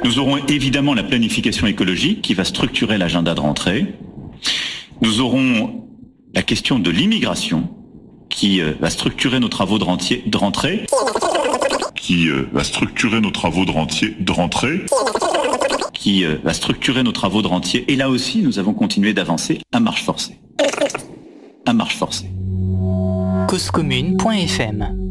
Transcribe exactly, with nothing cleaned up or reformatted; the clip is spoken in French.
Nous aurons évidemment la planification écologique qui va structurer l'agenda de rentrée. Nous aurons la question de l'immigration qui euh, va structurer nos travaux de, rentier, de rentrée. Qui euh, va structurer nos travaux de, rentier, de rentrée. Qui euh, va structurer nos travaux de rentier. Et là aussi, nous avons continué d'avancer à marche forcée. À marche forcée. cause commune point f m